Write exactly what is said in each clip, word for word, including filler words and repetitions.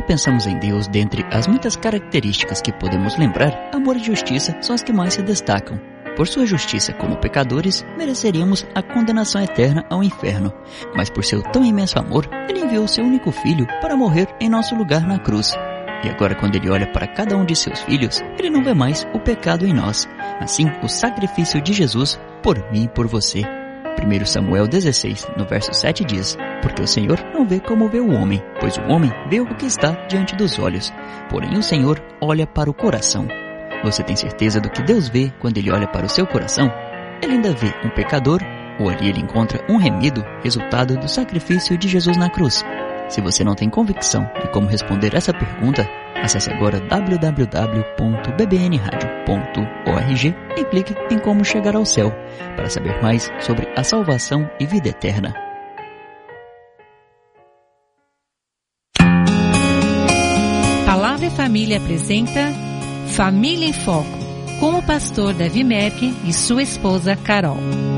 Quando pensamos em Deus, dentre as muitas características que podemos lembrar, amor e justiça são as que mais se destacam. Por sua justiça como pecadores, mereceríamos a condenação eterna ao inferno. Mas por seu tão imenso amor, Ele enviou seu único filho para morrer em nosso lugar na cruz. E agora, quando Ele olha para cada um de seus filhos, Ele não vê mais o pecado em nós. Assim, o sacrifício de Jesus por mim e por você. primeiro Samuel dezesseis, no verso sete diz: porque o Senhor não vê como vê o homem, pois o homem vê o que está diante dos olhos. Porém o Senhor olha para o coração. Você tem certeza do que Deus vê quando Ele olha para o seu coração? Ele ainda vê um pecador, ou ali Ele encontra um remido, resultado do sacrifício de Jesus na cruz? Se você não tem convicção de como responder essa pergunta, acesse agora w w w ponto b b n radio ponto org e clique em como chegar ao céu, para saber mais sobre a salvação e vida eterna. Palavra e Família apresenta Família em Foco, com o pastor Davi Merck e sua esposa Carol.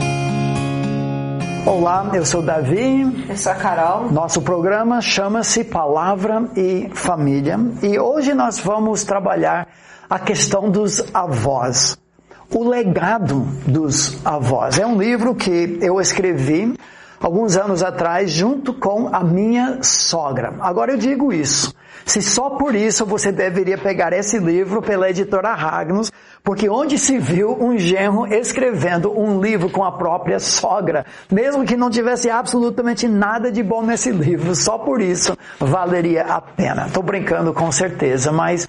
Olá, eu sou Davi. Eu sou a Carol. Nosso programa chama-se Palavra e Família e hoje nós vamos trabalhar a questão dos avós, o legado dos avós. É um livro que eu escrevi alguns anos atrás junto com a minha sogra. Agora eu digo isso, se só por isso você deveria pegar esse livro pela editora Ragnos, porque onde se viu um genro escrevendo um livro com a própria sogra, mesmo que não tivesse absolutamente nada de bom nesse livro, só por isso valeria a pena. Estou brincando com certeza, mas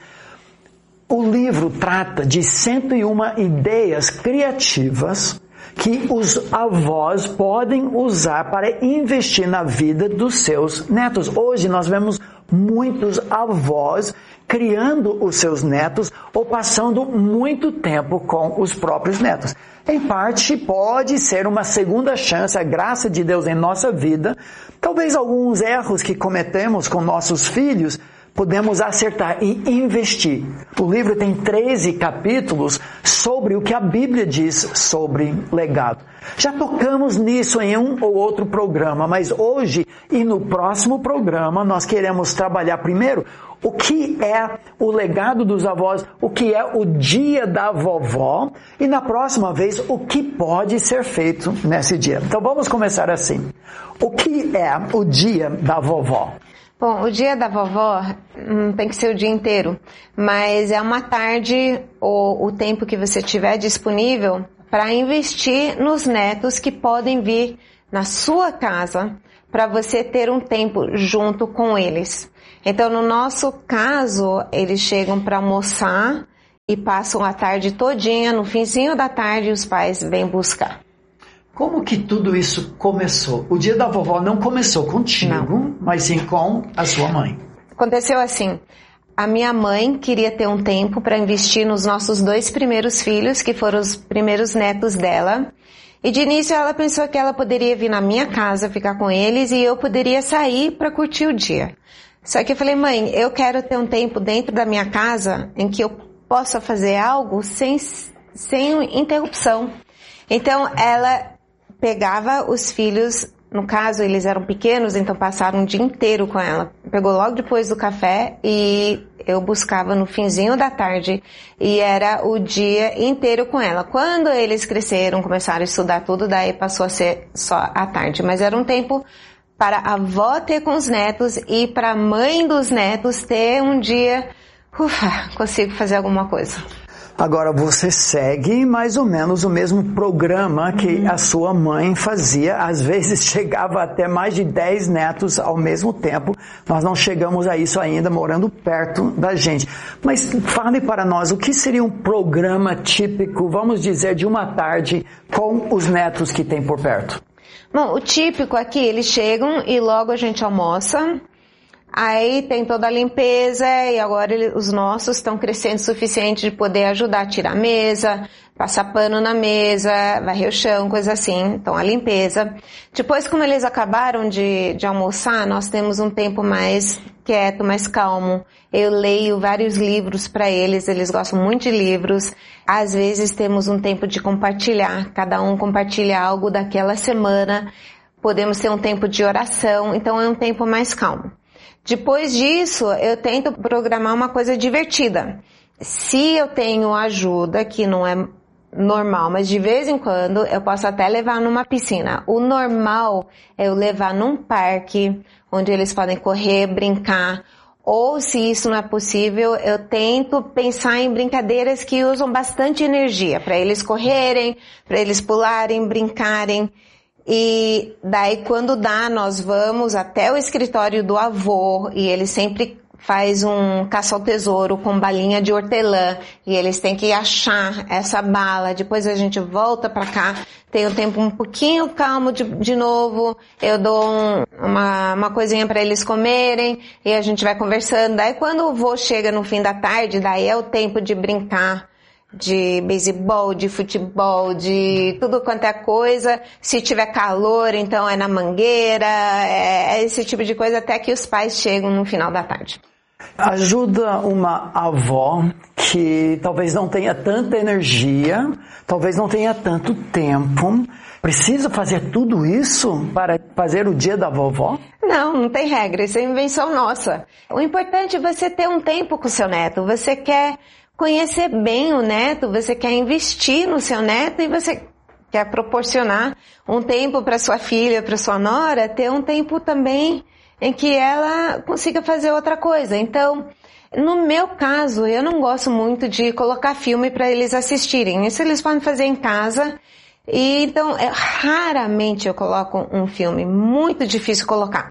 o livro trata de cento e uma ideias criativas que os avós podem usar para investir na vida dos seus netos. Hoje nós vemos muitos avós criando os seus netos ou passando muito tempo com os próprios netos. Em parte, pode ser uma segunda chance, a graça de Deus em nossa vida. Talvez alguns erros que cometemos com nossos filhos podemos acertar e investir. O livro tem treze capítulos sobre o que a Bíblia diz sobre legado. Já tocamos nisso em um ou outro programa, mas hoje e no próximo programa nós queremos trabalhar primeiro o que é o legado dos avós, o que é o dia da vovó e na próxima vez o que pode ser feito nesse dia. Então vamos começar assim. O que é o dia da vovó? Bom, o dia da vovó hum, tem que ser o dia inteiro, mas é uma tarde ou o tempo que você tiver disponível para investir nos netos que podem vir na sua casa para você ter um tempo junto com eles. Então, no nosso caso, eles chegam para almoçar e passam a tarde todinha, no finzinho da tarde os pais vêm buscar. Como que tudo isso começou? O dia da vovó não começou contigo, não, mas sim com a sua mãe. Aconteceu assim, a minha mãe queria ter um tempo para investir nos nossos dois primeiros filhos, que foram os primeiros netos dela. E de início ela pensou que ela poderia vir na minha casa ficar com eles e eu poderia sair para curtir o dia. Só que eu falei, mãe, eu quero ter um tempo dentro da minha casa em que eu possa fazer algo sem, sem interrupção. Então ela pegava os filhos, no caso eles eram pequenos, então passaram o dia inteiro com ela. Pegou logo depois do café e eu buscava no finzinho da tarde e era o dia inteiro com ela. Quando eles cresceram, começaram a estudar tudo, daí passou a ser só à tarde. Mas era um tempo para a avó ter com os netos e para a mãe dos netos ter um dia, ufa, consigo fazer alguma coisa. Agora você segue mais ou menos o mesmo programa que uhum. a sua mãe fazia. Às vezes chegava até mais de dez netos ao mesmo tempo. Nós não chegamos a isso ainda morando perto da gente. Mas fale para nós, o que seria um programa típico, vamos dizer, de uma tarde com os netos que tem por perto? Bom, o típico aqui, eles chegam e logo a gente almoça. Aí tem toda a limpeza e agora ele, os nossos estão crescendo o suficiente de poder ajudar a tirar a mesa, passar pano na mesa, varrer o chão, coisa assim. Então a limpeza. Depois, como eles acabaram de, de almoçar, nós temos um tempo mais quieto, mais calmo. Eu leio vários livros para eles, eles gostam muito de livros. Às vezes temos um tempo de compartilhar, cada um compartilha algo daquela semana. Podemos ter um tempo de oração, então é um tempo mais calmo. Depois disso, eu tento programar uma coisa divertida. Se eu tenho ajuda, que não é normal, mas de vez em quando eu posso até levar numa piscina. O normal é eu levar num parque, onde eles podem correr, brincar. Ou, se isso não é possível, eu tento pensar em brincadeiras que usam bastante energia, para eles correrem, para eles pularem, brincarem. E daí, quando dá, nós vamos até o escritório do avô, e ele sempre faz um caça ao tesouro com balinha de hortelã, e eles têm que achar essa bala. Depois a gente volta pra cá, tem um tempo um pouquinho calmo de, de novo, eu dou um, uma, uma coisinha para eles comerem, e a gente vai conversando. Daí quando o vô chega no fim da tarde, daí é o tempo de brincar de beisebol, de futebol, de tudo quanto é coisa. Se tiver calor, então é na mangueira, é, é esse tipo de coisa, até que os pais chegam no final da tarde. Ajuda uma avó que talvez não tenha tanta energia, talvez não tenha tanto tempo. Precisa fazer tudo isso para fazer o dia da vovó? Não, não tem regra, isso é invenção nossa. O importante é você ter um tempo com o seu neto. Você quer conhecer bem o neto, você quer investir no seu neto e você quer proporcionar um tempo para sua filha, para sua nora, ter um tempo também em que ela consiga fazer outra coisa. Então, no meu caso, eu não gosto muito de colocar filme para eles assistirem. Isso eles podem fazer em casa. E então, é, raramente eu coloco um filme, muito difícil colocar.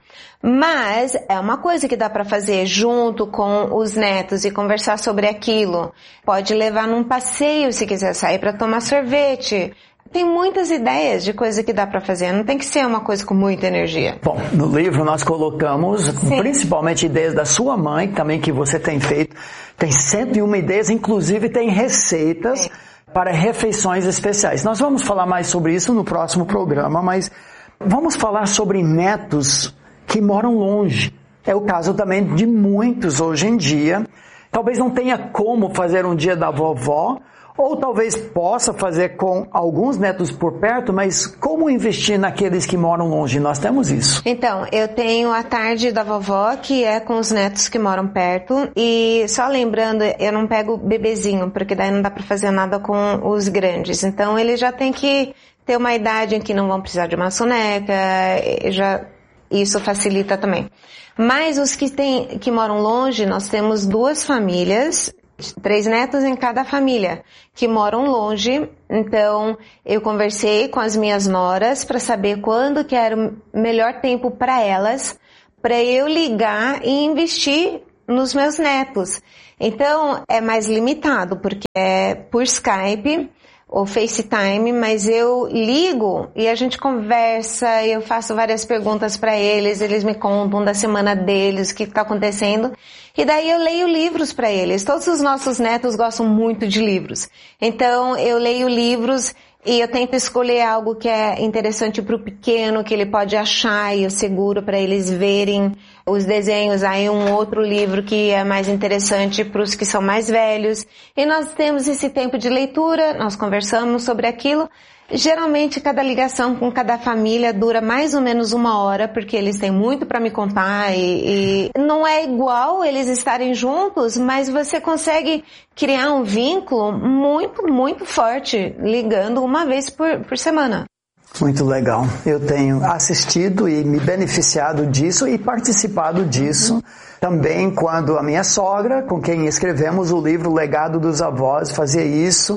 Mas é uma coisa que dá para fazer junto com os netos e conversar sobre aquilo. Pode levar num passeio se quiser sair para tomar sorvete. Tem muitas ideias de coisa que dá para fazer, não tem que ser uma coisa com muita energia. Bom, no livro nós colocamos Sim. principalmente ideias da sua mãe, também que você tem feito. Tem cento e uma ideias, inclusive tem receitas Sim. para refeições especiais. Nós vamos falar mais sobre isso no próximo programa, mas vamos falar sobre netos que moram longe. É o caso também de muitos hoje em dia. Talvez não tenha como fazer um dia da vovó, ou talvez possa fazer com alguns netos por perto, mas como investir naqueles que moram longe? Nós temos isso. Então, eu tenho a tarde da vovó, que é com os netos que moram perto, e só lembrando, eu não pego bebezinho, porque daí não dá para fazer nada com os grandes. Então, eles já têm que ter uma idade em que não vão precisar de uma soneca, já, isso facilita também. Mas os que, tem, que moram longe, nós temos duas famílias, três netos em cada família, que moram longe. Então, eu conversei com as minhas noras para saber quando que era o melhor tempo para elas, para eu ligar e investir nos meus netos. Então, é mais limitado, porque é por Skype ou FaceTime, mas eu ligo e a gente conversa, eu faço várias perguntas para eles, eles me contam da semana deles, o que está acontecendo, e daí eu leio livros para eles. Todos os nossos netos gostam muito de livros, então eu leio livros e eu tento escolher algo que é interessante para o pequeno, que ele pode achar, e eu seguro para eles verem os desenhos. Aí um outro livro que é mais interessante para os que são mais velhos. E nós temos esse tempo de leitura, nós conversamos sobre aquilo. Geralmente cada ligação com cada família dura mais ou menos uma hora, porque eles têm muito para me contar e, e não é igual eles estarem juntos, mas você consegue criar um vínculo muito, muito forte, ligando uma vez por, por semana. Muito legal. Eu tenho assistido e me beneficiado disso e participado disso. Uhum. Também quando a minha sogra, com quem escrevemos o livro Legado dos Avós, fazia isso.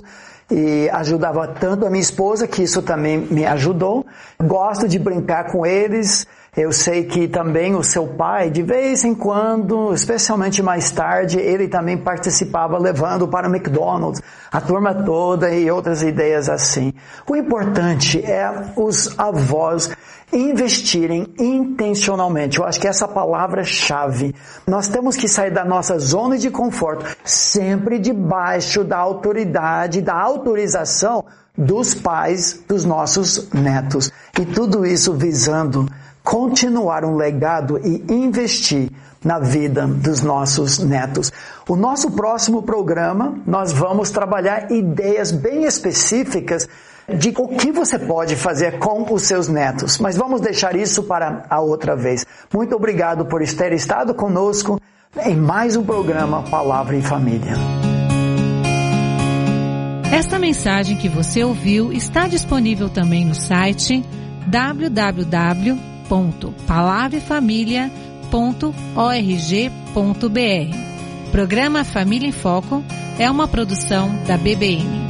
E ajudava tanto a minha esposa, que isso também me ajudou. Gosto de brincar com eles. Eu sei que também o seu pai, de vez em quando, especialmente mais tarde, ele também participava levando para o McDonald's, a turma toda e outras ideias assim. O importante é os avós investirem intencionalmente. Eu acho que essa palavra é chave. Nós temos que sair da nossa zona de conforto, sempre debaixo da autoridade, da autorização dos pais dos nossos netos. E tudo isso visando continuar um legado e investir na vida dos nossos netos. O nosso próximo programa, nós vamos trabalhar ideias bem específicas de o que você pode fazer com os seus netos. Mas vamos deixar isso para a outra vez. Muito obrigado por ter estado conosco em mais um programa Palavra em Família. Esta mensagem que você ouviu está disponível também no site w w w ponto palavra e família ponto org ponto b r. Programa Família em Foco é uma produção da B B M.